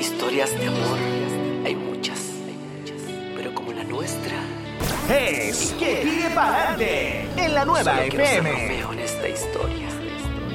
Historias de amor hay muchas, pero como la nuestra Es que tire para adelante en la nueva solo quiero ser FM. Romeo en esta historia.